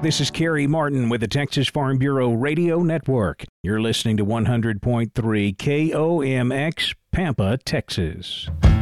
This is Kerry Martin with the Texas Farm Bureau Radio Network. You're listening to 100.3 KOMX, Pampa, Texas.